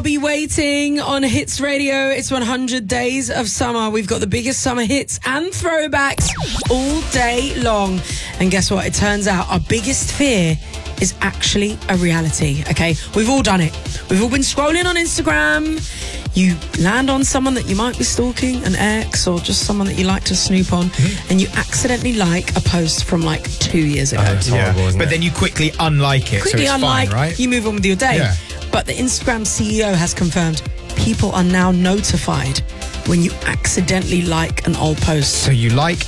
be waiting on Hits Radio. It's 100 days of summer. We've got the biggest summer hits and throwbacks all day long. And guess what? It turns out our biggest fear is actually a reality, okay? We've all done it. We've all been scrolling on Instagram. You land on someone that you might be stalking, an ex, or just someone that you like to snoop on, and you accidentally like a post from like 2 years ago. It's horrible, isn't it? But then you quickly unlike it, so it's fine, right? You move on with your day. Yeah. But the Instagram CEO has confirmed people are now notified when you accidentally like an old post. So you like